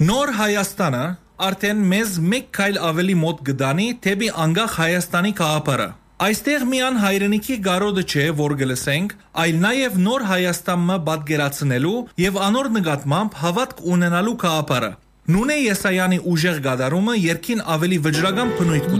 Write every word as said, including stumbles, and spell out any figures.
Նոր Հայաստանը արդեն մեզ մեկ քայլ ավելի մոտ գտանի թեպի անկախ Հայաստանի գաղափարը։ Այստեղ միան հայրենիքի գարոդը չէ, որ գլսենք, այլ նաև նոր Հայաստանը պատկերացնելու եւ անոր նկատմամբ հավատք ունենալու գաղափարը։ Նունե Եսայանի ուժեղ գադարումը երկին ավելի վճռական բնույթ